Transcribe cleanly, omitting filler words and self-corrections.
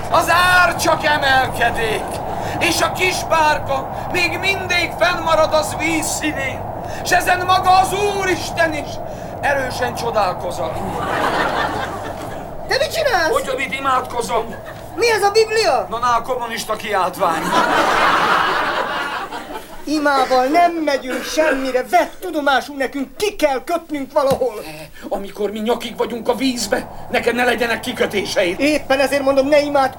Az ár csak emelkedik, és a kis bárka még mindig fennmarad az víz színén, s ezen maga az Úristen is erősen csodálkozott. Te mit csinálsz? Hogy mit imádkozom? Mi ez a Biblia? Na, a kommunista kiáltvány. Imával nem megyünk semmire, vedd tudomásul nekünk, ki kell kötnünk valahol. Amikor mi nyakig vagyunk a vízbe, neked ne legyenek kikötéseid. Éppen ezért mondom, ne imádkozz.